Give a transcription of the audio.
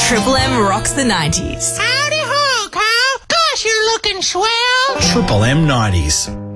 Triple M rocks the 90s. Howdy ho, Carl. Gosh, you're looking swell. Triple M 90s.